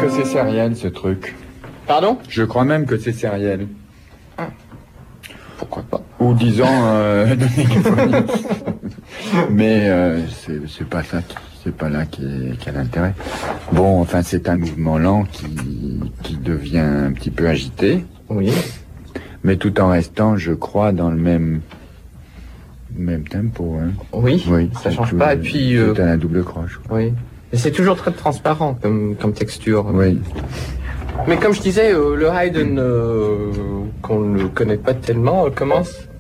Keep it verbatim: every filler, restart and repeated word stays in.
que c'est sériel ce truc. Pardon? Je crois même que c'est sériel. Ah. Pourquoi pas? Ou disons euh, de l'hégémonie. Mais euh, c'est, c'est pas ça, qui, c'est pas là qui, est, qui a l'intérêt. Bon, enfin, c'est un mouvement lent qui, qui devient un petit peu agité. Oui. Mais tout en restant, je crois, dans le même même tempo. Hein. Oui. Oui. Ça change tout, pas. Et puis. C'est Euh... à la double croche. Oui. Et c'est toujours très transparent comme comme texture. Oui. Mais comme je disais, euh, le Haydn, euh, qu'on ne connaît pas tellement, euh, commence